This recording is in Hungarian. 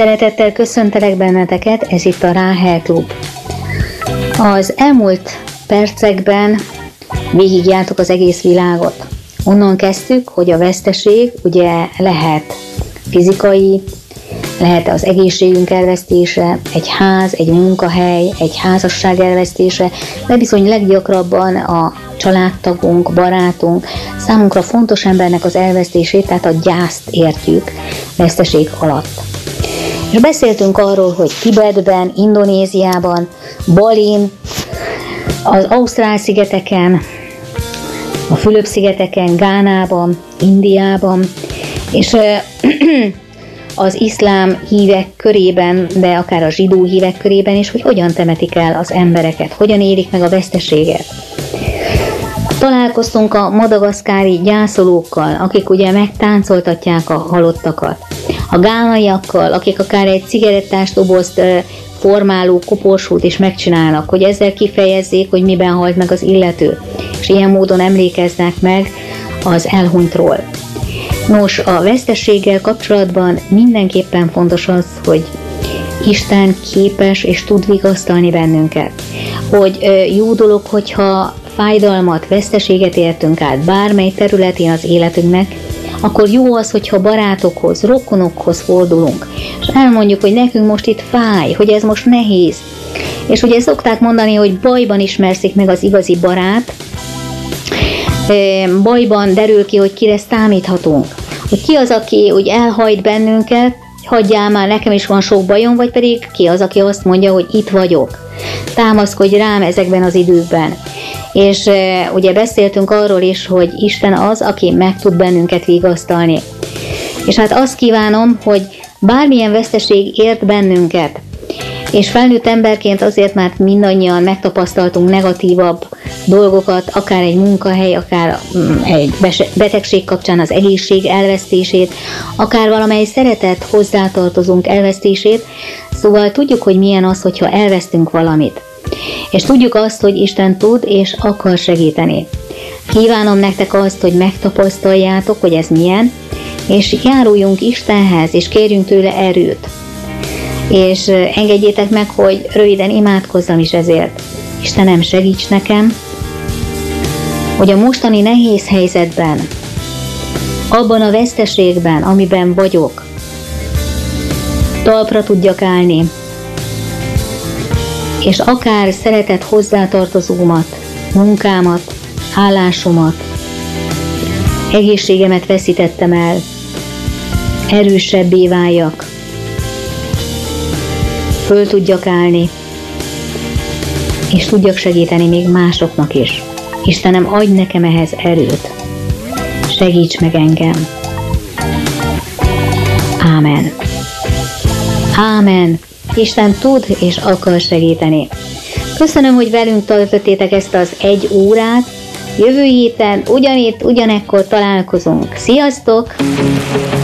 Szeretettel köszöntelek benneteket, ez itt a Ráhel Klub. Az elmúlt percekben végigjártuk az egész világot. Onnan kezdtük, hogy a veszteség ugye lehet fizikai, lehet az egészségünk elvesztése, egy ház, egy munkahely, egy házasság elvesztése, de bizony leggyakrabban a családtagunk, barátunk, számunkra fontos embernek az elvesztését, tehát a gyászt értjük veszteség alatt. És beszéltünk arról, hogy Tibetben, Indonéziában, Balin, az Ausztrál-szigeteken, a Fülöp-szigeteken, Gánában, Indiában, és az iszlám hívek körében, de akár a zsidó hívek körében is, hogy hogyan temetik el az embereket, hogyan élik meg a veszteséget. Találkoztunk a madagaszkári gyászolókkal, akik ugye megtáncoltatják a halottakat, a gánaiakkal, akik akár egy cigarettás dobozt formáló koporsót is megcsinálnak, hogy ezzel kifejezzék, hogy miben halt meg az illető, és ilyen módon emlékeznek meg az elhunytról. Nos, a vesztességgel kapcsolatban mindenképpen fontos az, hogy Isten képes és tud vigasztalni bennünket. Hogy jó dolog, hogyha fájdalmat, veszteséget értünk át bármely területén az életünknek, akkor jó az, hogyha barátokhoz, rokonokhoz fordulunk, és elmondjuk, hogy nekünk most itt fáj, hogy ez most nehéz. És ugye szokták mondani, hogy bajban ismerszik meg az igazi barát, bajban derül ki, hogy kire számíthatunk. Hogy ki az, aki úgy elhajt bennünket, hagyjál már, nekem is van sok bajom, vagy pedig ki az, aki azt mondja, hogy itt vagyok. Támaszkodj rám ezekben az időkben. És ugye beszéltünk arról is, hogy Isten az, aki meg tud bennünket vigasztalni. És hát azt kívánom, hogy bármilyen veszteség ért bennünket, és felnőtt emberként azért, mert mindannyian megtapasztaltunk negatívabb dolgokat, akár egy munkahely, akár egy betegség kapcsán az egészség elvesztését, akár valamely szeretett hozzátartozunk elvesztését, szóval tudjuk, hogy milyen az, hogyha elvesztünk valamit. És tudjuk azt, hogy Isten tud és akar segíteni. Kívánom nektek azt, hogy megtapasztaljátok, hogy ez milyen, és járuljunk Istenhez, és kérjünk tőle erőt. És engedjétek meg, hogy röviden imádkozzam is ezért. Istenem, segíts nekem, hogy a mostani nehéz helyzetben, abban a veszteségben, amiben vagyok, talpra tudjak állni, és akár szeretett hozzátartozómat, munkámat, állásomat, egészségemet veszítettem el, erősebbé váljak, föl tudjak állni, és tudjak segíteni még másoknak is. Istenem, adj nekem ehhez erőt. Segíts meg engem. Ámen. Ámen. Isten tud és akar segíteni. Köszönöm, hogy velünk töltöttétek ezt az 1 órát. Jövő héten ugyanitt, ugyanekkor találkozunk. Sziasztok!